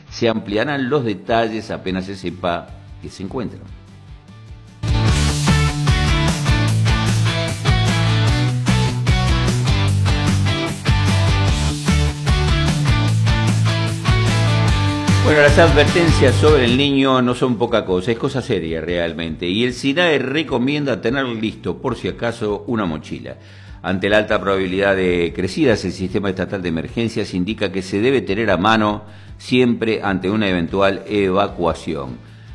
Se ampliarán los detalles apenas se sepa que se encuentran. Bueno, las advertencias sobre el niño no son poca cosa, es cosa seria realmente. Y el SINAE recomienda tener listo, por si acaso, una mochila. Ante la alta probabilidad de crecidas, el Sistema Estatal de Emergencias indica que se debe tener a mano siempre ante una eventual evacuación.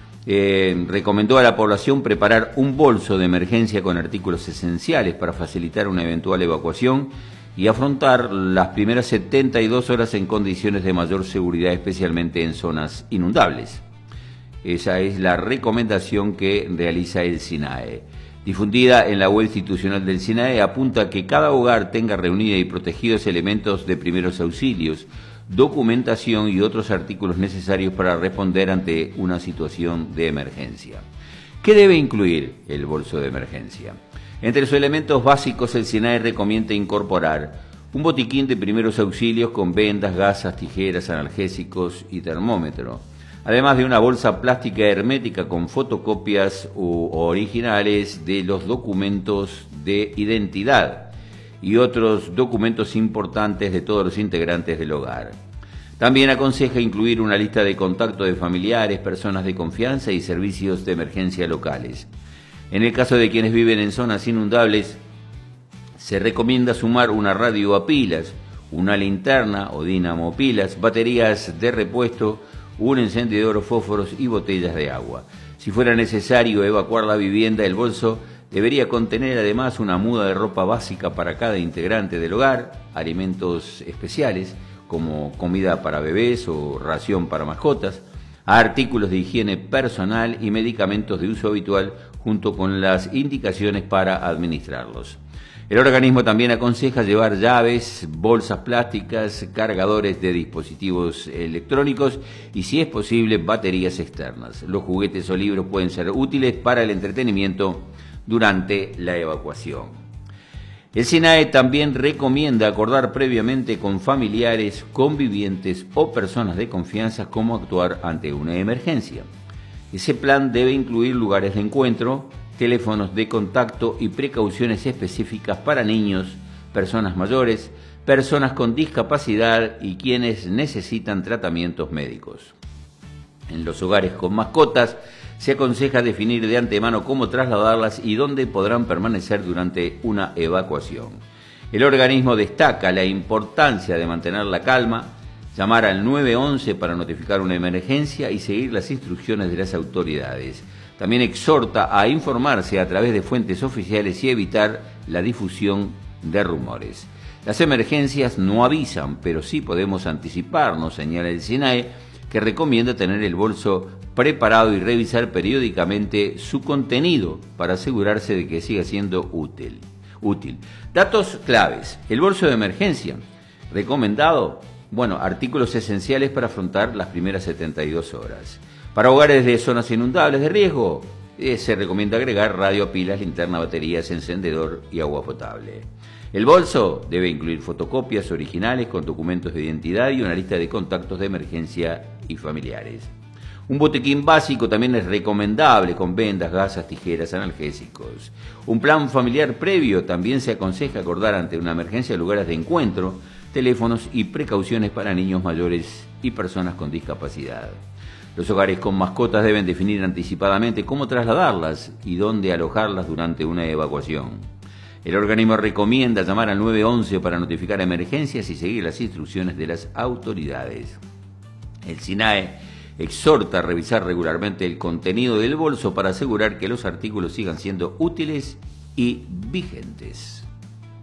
Recomendó a la población preparar un bolso de emergencia con artículos esenciales para facilitar una eventual evacuación y afrontar las primeras 72 horas en condiciones de mayor seguridad, especialmente en zonas inundables. Esa es la recomendación que realiza el SINAE. Difundida en la web institucional del SINAE, apunta a que cada hogar tenga reunida y protegidos elementos de primeros auxilios, documentación y otros artículos necesarios para responder ante una situación de emergencia. ¿Qué debe incluir el bolso de emergencia? Entre los elementos básicos, el SINAE recomienda incorporar un botiquín de primeros auxilios con vendas, gasas, tijeras, analgésicos y termómetro, además de una bolsa plástica hermética con fotocopias originales de los documentos de identidad y otros documentos importantes de todos los integrantes del hogar. También aconseja incluir una lista de contacto de familiares, personas de confianza y servicios de emergencia locales. En el caso de quienes viven en zonas inundables, se recomienda sumar una radio a pilas, una linterna o dínamo pilas, baterías de repuesto, un encendedor o fósforos y botellas de agua. Si fuera necesario evacuar la vivienda, el bolso debería contener además una muda de ropa básica para cada integrante del hogar, alimentos especiales como comida para bebés o ración para mascotas, artículos de higiene personal y medicamentos de uso habitual junto con las indicaciones para administrarlos. El organismo también aconseja llevar llaves, bolsas plásticas, cargadores de dispositivos electrónicos y, si es posible, baterías externas. Los juguetes o libros pueden ser útiles para el entretenimiento durante la evacuación. El SINAE también recomienda acordar previamente con familiares, convivientes o personas de confianza cómo actuar ante una emergencia. Ese plan debe incluir lugares de encuentro, teléfonos de contacto y precauciones específicas para niños, personas mayores, personas con discapacidad y quienes necesitan tratamientos médicos. En los hogares con mascotas se aconseja definir de antemano cómo trasladarlas y dónde podrán permanecer durante una evacuación. El organismo destaca la importancia de mantener la calma, llamar al 911 para notificar una emergencia y seguir las instrucciones de las autoridades. También exhorta a informarse a través de fuentes oficiales y evitar la difusión de rumores. Las emergencias no avisan, pero sí podemos anticiparnos, señala el SINAE, que recomienda tener el bolso preparado y revisar periódicamente su contenido para asegurarse de que siga siendo útil. Datos claves. El bolso de emergencia recomendado. Artículos esenciales para afrontar las primeras 72 horas. Para hogares de zonas inundables de riesgo, se recomienda agregar radio, pilas, linterna, baterías, encendedor y agua potable. El bolso debe incluir fotocopias originales con documentos de identidad y una lista de contactos de emergencia y familiares. Un botiquín básico también es recomendable con vendas, gasas, tijeras, analgésicos. Un plan familiar previo también se aconseja acordar ante una emergencia lugares de encuentro, teléfonos y precauciones para niños mayores y personas con discapacidad. Los hogares con mascotas deben definir anticipadamente cómo trasladarlas y dónde alojarlas durante una evacuación. El organismo recomienda llamar al 911 para notificar emergencias y seguir las instrucciones de las autoridades. El SINAE exhorta a revisar regularmente el contenido del bolso para asegurar que los artículos sigan siendo útiles y vigentes.